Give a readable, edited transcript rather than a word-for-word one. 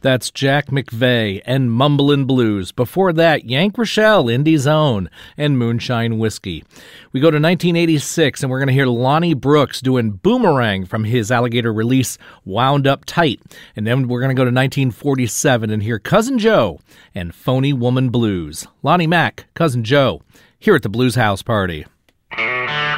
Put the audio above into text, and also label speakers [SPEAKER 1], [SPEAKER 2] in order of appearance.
[SPEAKER 1] That's Jack McVeigh and Mumblin' Blues. Before that, Yank Rochelle, Indy's Own, and Moonshine Whiskey. We go to 1986, and we're going to hear Lonnie Brooks doing Boomerang from his Alligator release, Wound Up Tight. And then we're going to go to 1947 and hear Cousin Joe and Phony Woman Blues. Lonnie Mack, Cousin Joe, here at the Blues House Party.